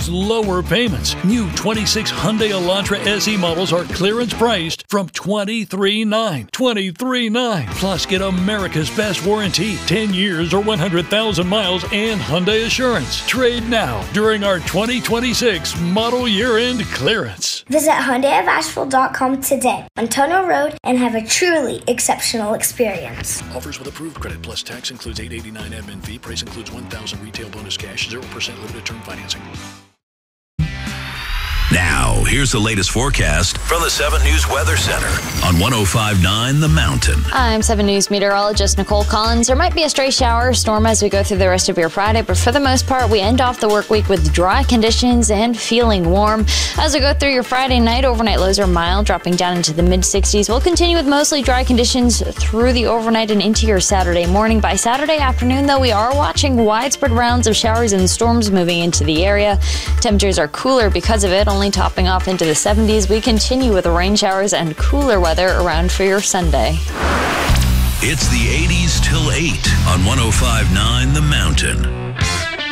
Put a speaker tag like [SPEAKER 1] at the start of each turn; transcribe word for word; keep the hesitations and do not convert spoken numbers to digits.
[SPEAKER 1] lower payments. New twenty-six Hyundai Elantra S E models are clearance priced from twenty-three thousand nine hundred dollars. twenty-three thousand nine hundred dollars. Plus, get America's best warranty, ten years or one hundred thousand miles, and Hyundai Assurance. Trade now during our twenty twenty-six model year-end clearance.
[SPEAKER 2] Visit Hyundai of Asheville dot com today on Tunnel Road and have a truly exceptional experience.
[SPEAKER 1] Offers with approved credit plus tax includes eight dollars and eighty-nine cents admin fee. Price includes one thousand dollars retail bonus cash, zero percent limited term financing.
[SPEAKER 3] Now, here's the latest forecast from the seven News Weather Center on one oh five point nine The Mountain.
[SPEAKER 4] I'm seven News meteorologist Nicole Collins. There might be a stray shower or storm as we go through the rest of your Friday, but for the most part, we end off the work week with dry conditions and feeling warm. As we go through your Friday night, overnight lows are mild, dropping down into the mid-sixties. We'll continue with mostly dry conditions through the overnight and into your Saturday morning. By Saturday afternoon, though, we are watching widespread rounds of showers and storms moving into the area. Temperatures are cooler because of it, only topping off into the seventies. We continue with rain showers and cooler weather around for your Sunday.
[SPEAKER 3] It's the eighties till eight on one oh five point nine The Mountain.